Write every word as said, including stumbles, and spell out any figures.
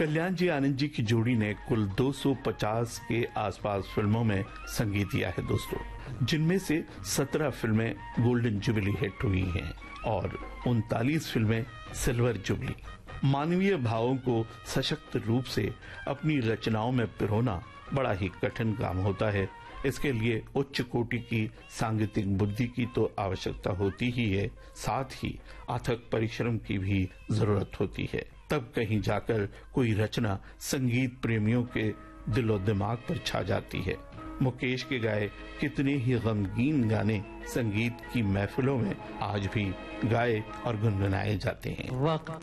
कल्याण जी आनंद जी की जोड़ी ने कुल दो सौ पचास के आसपास फिल्मों में संगीत दिया है दोस्तों, जिनमें से सत्रह फिल्में गोल्डन जुबली हिट हुई हैं और उनतालीस फिल्में सिल्वर जुबली। मानवीय भावों को सशक्त रूप से अपनी रचनाओं में पिरोना बड़ा ही कठिन काम होता है। इसके लिए उच्च कोटि की सांगीतिक बुद्धि की तो आवश्यकता होती ही है, साथ ही अथक परिश्रम की भी जरूरत होती है। तब कहीं जाकर कोई रचना संगीत प्रेमियों के दिलो दिमाग पर छा जाती है। मुकेश के गाए कितने ही गमगीन गाने संगीत की महफिलों में आज भी गाए और गुनगुनाए जाते हैं।